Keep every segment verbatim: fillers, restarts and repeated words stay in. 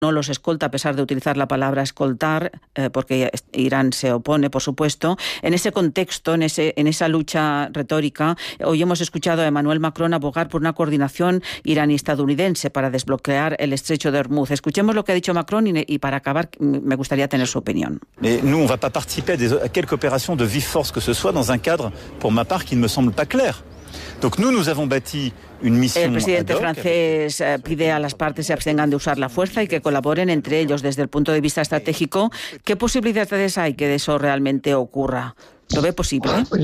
no los escolta, a pesar de utilizar la palabra escoltar, eh, porque Irán se opone, por supuesto. En ese contexto, en, ese, en esa lucha retórica, hoy hemos escuchado a Emmanuel Macron abogar por una coordinación iraní-estadounidense para desbloquear el estrecho de Hormuz. Escuchemos lo que ha dicho Macron y, y para acabar me gustaría tener su opinión. Mais nous, on va pas participer à, des, à quelque opération de vive force que ce soit dans un cadre, pour ma part, qui ne me semble pas clair. Donc nous, nous avons bâti une mission. El presidente francés pide a las partes se abstengan de usar la fuerza y que colaboren entre ellos desde el punto de vista estratégico. ¿Qué posibilidades hay que eso realmente ocurra? ¿Lo ve posible? Pues,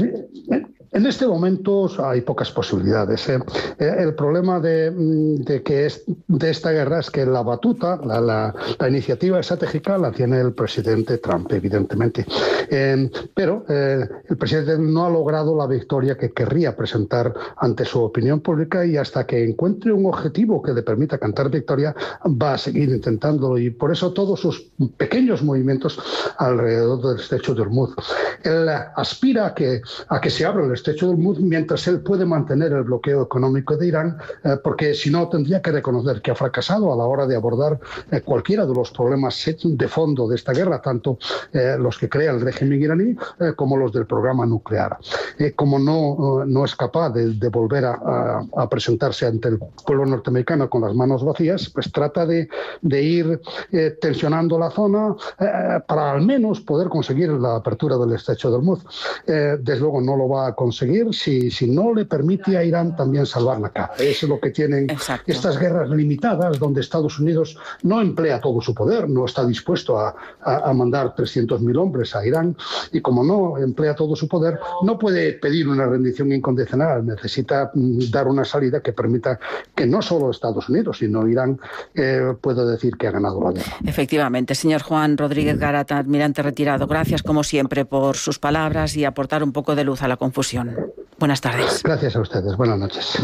en este momento hay pocas posibilidades. ¿eh? El problema de, de, que es, de esta guerra es que la batuta, la, la, la iniciativa estratégica la tiene el presidente Trump, evidentemente. Eh, pero eh, el presidente no ha logrado la victoria que querría presentar ante su opinión pública y hasta que encuentre un objetivo que le permita cantar victoria va a seguir intentándolo y por eso todos sus pequeños movimientos alrededor del estrecho de Hormuz. Él aspira a que, a que se abra el estrecho de Hormuz mientras él puede mantener el bloqueo económico de Irán, eh, porque si no tendría que reconocer que ha fracasado a la hora de abordar eh, cualquiera de los problemas de fondo de esta guerra, tanto eh, los que crea el régimen iraní eh, como los del programa nuclear. Eh, como no, no es capaz de, de volver a, a, a presentarse ante el pueblo norteamericano con las manos vacías, pues trata de, de ir eh, tensionando la zona eh, para al menos poder conseguir la apertura del estrecho de Hormuz. Eh, desde luego no lo va a conseguir si, si no le permite a Irán también salvar la cara. Eso es lo que tienen Exacto. estas guerras limitadas, donde Estados Unidos no emplea todo su poder, no está dispuesto a, a, a mandar trescientos mil hombres a Irán, y como no emplea todo su poder, no puede pedir una rendición incondicional, necesita mm, dar una salida que permita que no solo Estados Unidos, sino Irán eh, pueda decir que ha ganado la guerra. Efectivamente. Señor Juan Rodríguez Garat, almirante retirado, gracias como siempre por sus palabras y aportar un poco de luz a la confusión. Buenas tardes. Gracias a ustedes. Buenas noches.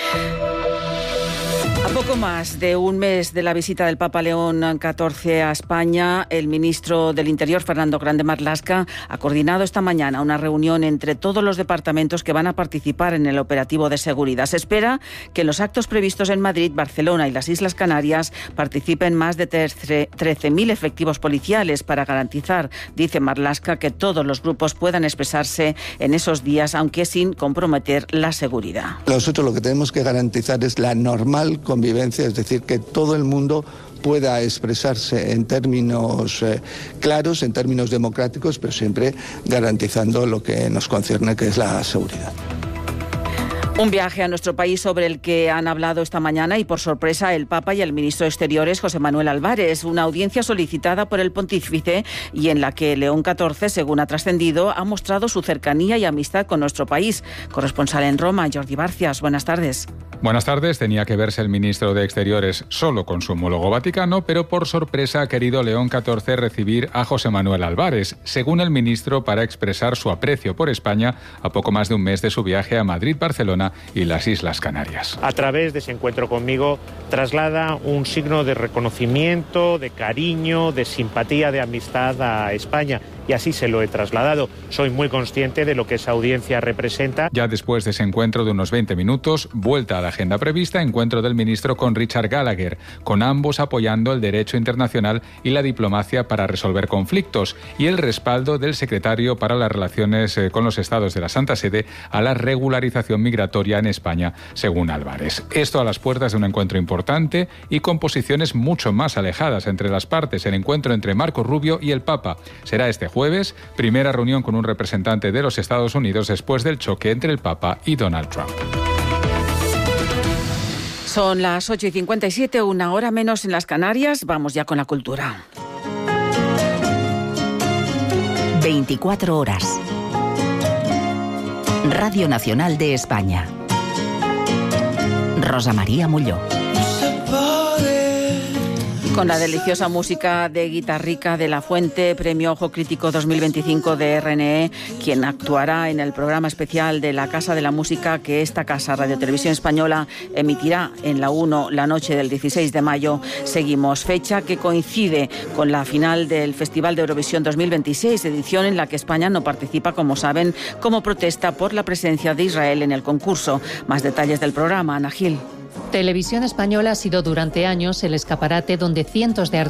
A poco más de un mes de la visita del Papa León catorce a España, el ministro del Interior, Fernando Grande Marlaska, ha coordinado esta mañana una reunión entre todos los departamentos que van a participar en el operativo de seguridad. Se espera que en los actos previstos en Madrid, Barcelona y las Islas Canarias participen más de trece mil efectivos policiales para garantizar, dice Marlaska, que todos los grupos puedan expresarse en esos días, aunque sin comprometer la seguridad. Nosotros lo que tenemos que garantizar es la normal convivencia, es decir, que todo el mundo pueda expresarse en términos eh, claros, en términos democráticos, pero siempre garantizando lo que nos concierne, que es la seguridad. Un viaje a nuestro país sobre el que han hablado esta mañana y por sorpresa el Papa y el ministro de Exteriores, José Manuel Álvarez. Una audiencia solicitada por el pontífice y en la que León catorce, según ha trascendido, ha mostrado su cercanía y amistad con nuestro país. Corresponsal en Roma, Jordi Barcias. Buenas tardes. Buenas tardes. Tenía que verse el ministro de Exteriores solo con su homólogo vaticano, pero por sorpresa ha querido León catorce recibir a José Manuel Álvarez, según el ministro, para expresar su aprecio por España a poco más de un mes de su viaje a Madrid, Barcelona y las Islas Canarias. A través de ese encuentro conmigo traslada un signo de reconocimiento, de cariño, de simpatía, de amistad a España. Y así se lo he trasladado. Soy muy consciente de lo que esa audiencia representa. Ya después de ese encuentro de unos veinte minutos, vuelta a la agenda prevista, encuentro del ministro con Richard Gallagher, con ambos apoyando el derecho internacional y la diplomacia para resolver conflictos, y el respaldo del secretario para las relaciones con los estados de la Santa Sede a la regularización migratoria en España, según Álvarez. Esto a las puertas de un encuentro importante y con posiciones mucho más alejadas entre las partes, el encuentro entre Marco Rubio y el Papa. Será este jueves, primera reunión con un representante de los Estados Unidos después del choque entre el Papa y Donald Trump. Son las ocho y cincuenta y siete, una hora menos en las Canarias. Vamos ya con la cultura. veinticuatro horas. Radio Nacional de España. Rosa María Molló. Con la deliciosa música de Guitarrica de la Fuente, Premio Ojo Crítico dos mil veinticinco de R N E, quien actuará en el programa especial de la Casa de la Música que esta casa, Radio Televisión Española, emitirá en la uno la noche del dieciséis de mayo. Seguimos, fecha que coincide con la final del Festival de Eurovisión dos mil veintiséis, edición en la que España no participa, como saben, como protesta por la presencia de Israel en el concurso. Más detalles del programa, Ana Gil. Televisión Española ha sido durante años el escaparate donde cientos de artistas